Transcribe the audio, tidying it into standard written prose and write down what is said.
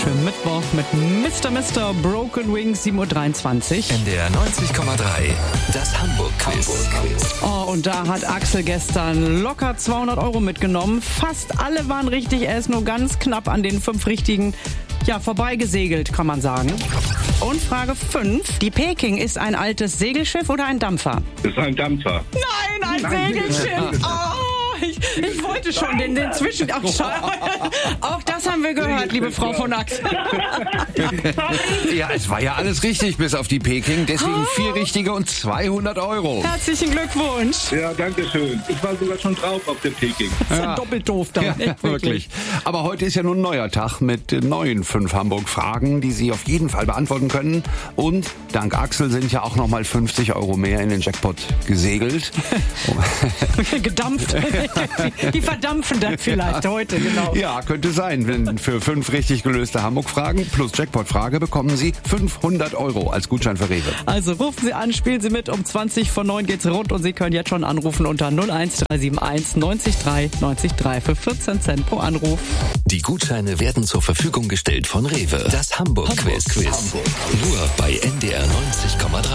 schönen Mittwoch mit Mr. Broken Wings, 7.23 Uhr. NDR 90,3, das Hamburg-Quiz. Oh, und da hat Axel gestern locker 200 € mitgenommen. Fast alle waren richtig, er ist nur ganz knapp an den 5 richtigen vorbeigesegelt, kann man sagen. Und Frage 5. Die Peking ist ein altes Segelschiff oder ein Dampfer? Das ist ein Dampfer. Nein, ein Segelschiff! Ich wollte schon den Zwischen... Auch das haben wir gehört, liebe Frau von Axel. Ja, es war ja alles richtig, bis auf die Peking. Deswegen 4 richtige und 200 €. Herzlichen Glückwunsch. Ja, danke schön. Ich war sogar schon drauf auf der Peking. Das ist ja doppelt doof dann. Ja, wirklich. Aber heute ist ja nun ein neuer Tag mit neuen 5 Hamburg-Fragen, die Sie auf jeden Fall beantworten können. Und dank Axel sind ja auch nochmal 50 € mehr in den Jackpot gesegelt. Gedampft. Die verdampfen dann vielleicht heute, genau. Ja, könnte sein. Denn für 5 richtig gelöste Hamburg-Fragen plus Jackpot-Frage bekommen Sie 500 € als Gutschein für Rewe. Also rufen Sie an, spielen Sie mit. Um 20:09 geht's rund und Sie können jetzt schon anrufen unter 01371 90 3 90 3 für 14 Cent pro Anruf. Die Gutscheine werden zur Verfügung gestellt von Rewe. Das Hamburg-Quiz. Nur bei NDR 90,3.